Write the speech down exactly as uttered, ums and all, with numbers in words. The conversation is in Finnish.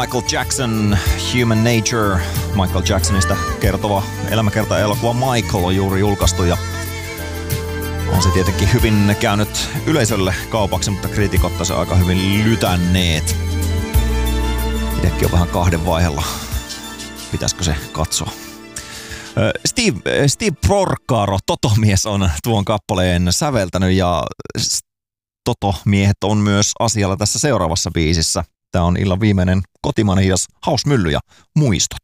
Michael Jackson, Human Nature. Michael Jacksonista kertova elämäkerta-elokuva Michael on juuri julkaistu ja on se tietenkin hyvin käynyt yleisölle kaupaksi, mutta kriitikot on se aika hyvin lytänneet. Itsekin on vähän kahden vaiheella. Pitäisikö se katsoa? Steve, Steve Porcaro, Toto-mies, on tuon kappaleen säveltänyt ja Toto-miehet on myös asialla tässä seuraavassa biisissä. Tämä on illan viimeinen kotimainen hidas House Mylly ja muistot.